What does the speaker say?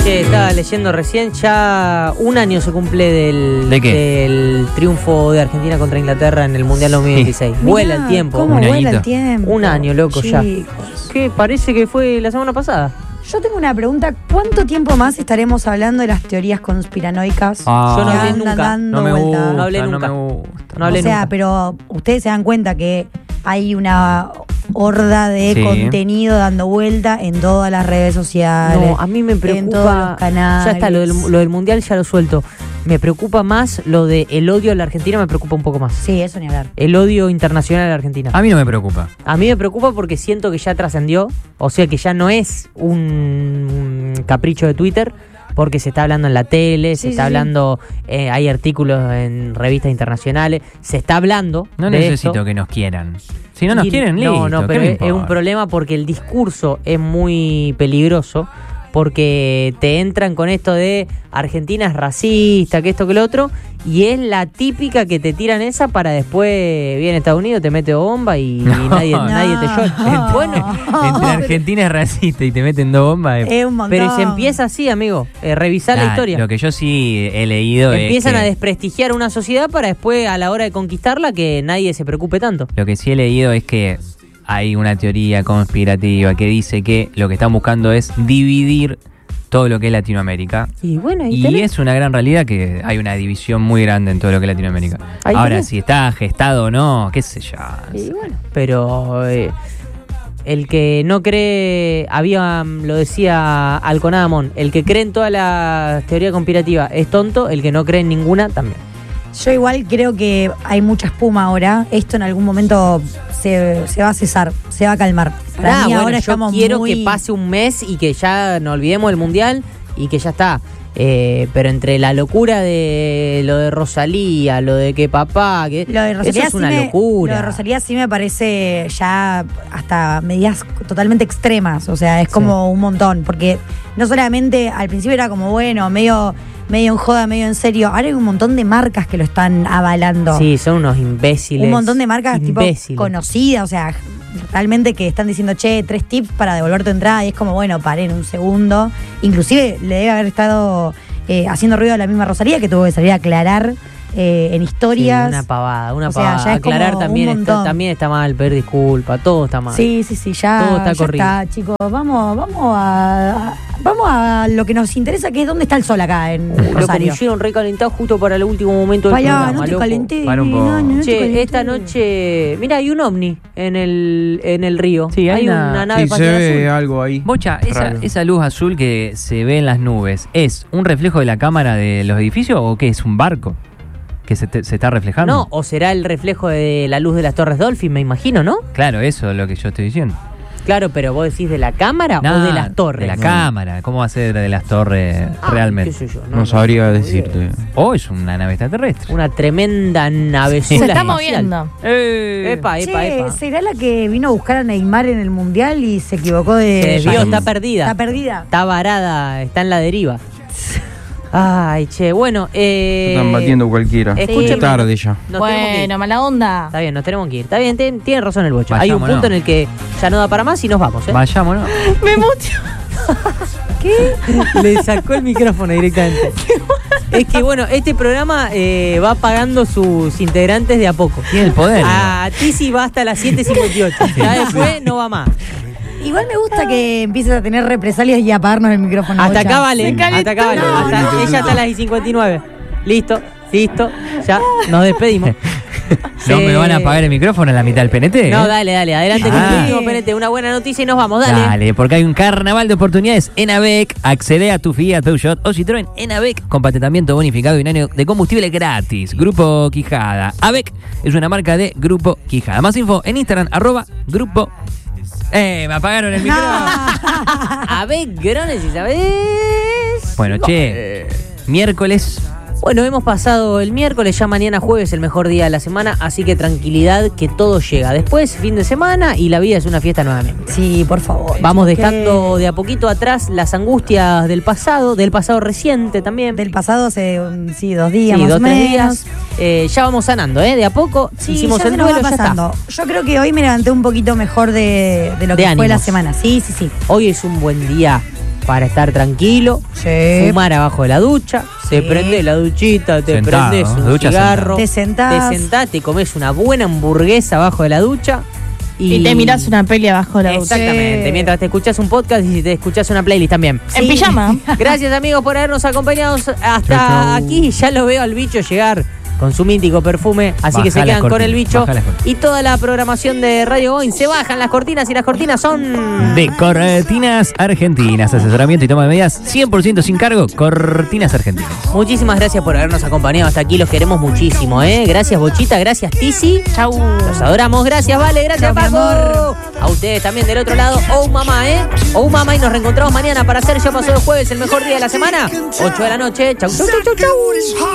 Che, estaba leyendo recién, ya un año se cumple del triunfo de Argentina contra Inglaterra en el Mundial 2016. Sí. Vuela Mirá, el tiempo. ¿cómo vuela el tiempo? Un año, loco, Chicos. ya. ¿Qué? Parece que fue la semana pasada. Yo tengo una pregunta. ¿Cuánto tiempo más estaremos hablando de las teorías conspiranoicas? Yo no que hablé andan nunca. dando No me vueltas? gusta, No hablé nunca. me gusta. No hablé o sea, nunca. pero ustedes se dan cuenta que hay una horda de Sí. contenido dando vuelta en todas las redes sociales. No, a mí me preocupa. En todos los canales. Ya está, lo del Mundial ya lo suelto. Me preocupa más lo de el odio a la Argentina, me preocupa un poco más. Sí, eso ni hablar. El odio internacional a la Argentina. A mí no me preocupa. A mí me preocupa porque siento que ya trascendió, o sea que ya no es un capricho de Twitter, porque se está hablando en la tele, se está hablando, hay artículos en revistas internacionales, se está hablando No de necesito esto. que nos quieran. Si no nos Y quieren, listo. no, ¿qué pero me es un importa? problema porque el discurso es muy peligroso, porque te entran con esto de Argentina es racista, que esto, que lo otro, y es la típica que te tiran esa para después viene Estados Unidos, te mete bomba y nadie te llora. Bueno, Entre Argentina es racista y te meten dos bombas. Es un montón. pero se empieza así, amigo, revisar la historia. Lo que yo sí he leído Empiezan es a que, desprestigiar una sociedad para después, a la hora de conquistarla, que nadie se preocupe tanto. lo que sí he leído es que hay una teoría conspirativa que dice que lo que están buscando es dividir todo lo que es Latinoamérica. Y bueno, ahí Y tenés. es una gran realidad que hay una división muy grande en todo lo que es Latinoamérica. Ahí Ahora, tenés. si está gestado o no, qué sé yo. Y bueno, pero el que no cree, lo decía Alconadamón, el que cree en toda la teoría conspirativa es tonto, el que no cree en ninguna también. Yo igual creo que hay mucha espuma ahora. Esto en algún momento se va a cesar, se va a calmar. Para mí Bueno, ahora yo estamos quiero muy... que pase un mes y que ya nos olvidemos del Mundial y que ya está. Pero entre la locura de lo de Rosalía, lo de que papá, que Lo de Rosalía eso es una sí locura. Lo de Rosalía sí me parece ya hasta medidas totalmente extremas. O sea, es como un montón. Porque no solamente al principio era como, bueno, medio en joda, medio en serio. Ahora hay un montón de marcas que lo están avalando. Sí, son unos imbéciles. Un montón de marcas tipo imbéciles. conocidas, o sea, realmente que están diciendo, 3 tips para devolver tu entrada, y es como, bueno, paren un segundo. Inclusive le debe haber estado haciendo ruido a la misma Rosalía, que tuvo que salir a aclarar en historias. Sí, una pavada, O sea, pavada. ya es Aclarar como también un montón. también está mal, pedir disculpas, todo está mal. Sí, ya, Todo está ya corrido. está, chicos. Vamos a lo que nos interesa, que es dónde está el sol acá en Lo que me Rosario. hicieron recalentado justo para el último momento del Vaya, programa, no te loco. calenté. Para un poco. no te Che, calenté. esta noche, mira, hay un ovni en el río. Sí, hay una- nave Sí, se espacial ve azul. algo ahí. Bocha, Raro. esa luz azul que se ve en las nubes, ¿es un reflejo de la cámara de los edificios o qué? ¿Es un barco que se está reflejando? No, o será el reflejo de la luz de las Torres Dolphin, me imagino, ¿no? Claro, eso es lo que yo estoy diciendo. Claro, pero vos decís de la cámara o de las torres. De la cámara. ¿Cómo va a ser de las torres realmente? Qué sé yo, No sabría muy decirte. bien. O es una nave extraterrestre. Una tremenda nave Se sola está espacial. moviendo. Epa, Che, ¿será la que vino a buscar a Neymar en el Mundial y se equivocó de... Se desvió, país? está perdida. Está perdida. Está varada, está en la deriva. Ay, che, bueno. Están batiendo cualquiera. escúcheme. Es tarde ya. Nos tenemos que ir. Bueno, mala onda. Está bien, nos tenemos que ir. Está bien, tiene razón el Bocha. Hay un Vayámonos. punto en el que ya no da para más y nos vamos, ¿eh? Vayámonos. Me mucho. Le sacó el micrófono directamente. Es que bueno, este programa va pagando sus integrantes de a poco. Tiene el poder. A Tizi va hasta las 7:58. Ya después no va más. Igual me gusta que empieces a tener represalias y apagarnos el micrófono. Hasta Bocha. acá vale. Se calentó. Hasta acá vale. No, Hasta- no, ella está a las 59. Listo. Ya nos despedimos. ¿No me van a apagar el micrófono en la mitad del PNT? No, dale. Adelante con Ah. el último PNT. Una buena noticia y nos vamos. Dale. Dale, porque hay un carnaval de oportunidades en AVEC. Accede a tu Fiat, Peugeot o Citroën en AVEC con patentamiento bonificado y un año de combustible gratis. Grupo Quijada. AVEC es una marca de Grupo Quijada. Más info en Instagram, @grupo. Me apagaron el micrófono. A ver, grones, si sabés. Bueno, che, miércoles. Bueno, hemos pasado el miércoles, ya mañana jueves, el mejor día de la semana, así que tranquilidad que todo llega. Después, fin de semana y la vida es una fiesta nuevamente. Sí, por favor. Vamos chicos, dejando de a poquito atrás las angustias del pasado reciente también. Del pasado hace, 2 días Sí, más 2 o 3 menos. días. Ya vamos sanando, de a poco. Sí, Hicimos ya el se nos duelo, va ya está. pasando. Yo creo que hoy me levanté un poquito mejor de lo De que fue la ánimos. semana. Sí. Hoy es un buen día para estar tranquilo, fumar abajo de la ducha, te prendés la duchita, te Sentado, prendés un ducha cigarro, te sentás, te comes una buena hamburguesa abajo de la ducha y te mirás una peli abajo de la ducha. Exactamente, mientras te escuchás un podcast y te escuchás una playlist también. En pijama. Gracias amigos por habernos acompañado hasta aquí. Ya lo veo al bicho llegar con su mítico perfume, así que se quedan con el bicho y toda la programación de Radio Boing. Se bajan las cortinas y las cortinas son de Cortinas Argentinas, asesoramiento y toma de medidas 100% sin cargo. Cortinas Argentinas. Muchísimas gracias por habernos acompañado hasta aquí, los queremos muchísimo, Gracias Bochita, gracias Tizi. Chau. Los adoramos, gracias Vale, gracias Chau, mi Paco. amor. A ustedes también del otro lado. Oh mamá, Oh mamá, y nos reencontramos mañana para hacer Yo Paseo el Jueves, el mejor día de la semana, 8 de la noche. Chau, chau, chau, chau, chau.